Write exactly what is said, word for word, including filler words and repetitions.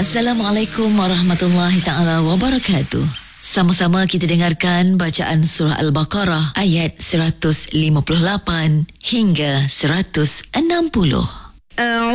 Assalamualaikum warahmatullahi taala wabarakatuh. Sama-sama kita dengarkan bacaan surah Al-Baqarah ayat seratus lima puluh lapan hingga seratus enam puluh.